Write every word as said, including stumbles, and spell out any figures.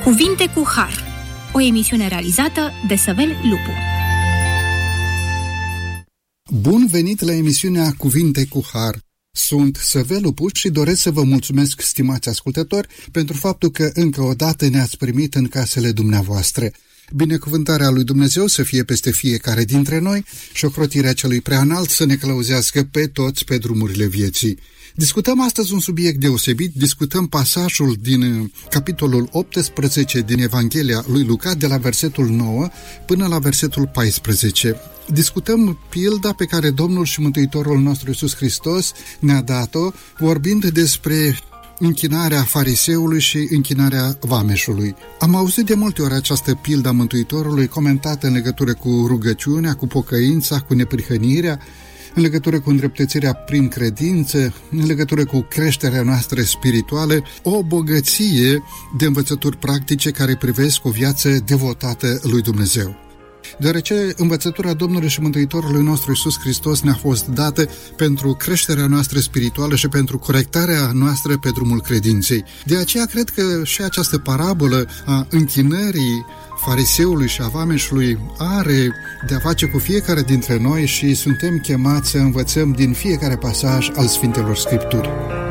Cuvinte cu Har, o emisiune realizată de Săvel Lupu. Bun venit la emisiunea Cuvinte cu Har. Sunt Săvel Lupu și doresc să vă mulțumesc, stimați ascultători, pentru faptul că încă o dată ne-ați primit în casele dumneavoastră. Binecuvântarea lui Dumnezeu să fie peste fiecare dintre noi și ocrotirea celui preanalt să ne călăuzească pe toți pe drumurile vieții. Discutăm astăzi un subiect deosebit, discutăm pasajul din capitolul optsprezece din Evanghelia lui Luca, de la versetul nouă până la versetul paisprezece. Discutăm pilda pe care Domnul și Mântuitorul nostru Iisus Hristos ne-a dat-o, vorbind despre închinarea fariseului și închinarea vameșului. Am auzit de multe ori această pildă a Mântuitorului comentată în legătură cu rugăciunea, cu pocăința, cu neprihănirea, în legătură cu îndreptățirea prin credință, în legătură cu creșterea noastră spirituală, o bogăție de învățături practice care privesc o viață devotată lui Dumnezeu. Deoarece învățătura Domnului și Mântuitorului nostru Iisus Hristos ne-a fost dată pentru creșterea noastră spirituală și pentru corectarea noastră pe drumul credinței. De aceea cred că și această parabolă a închinării fariseului și a vameșului are de-a face cu fiecare dintre noi și suntem chemați să învățăm din fiecare pasaj al Sfintelor Scripturi.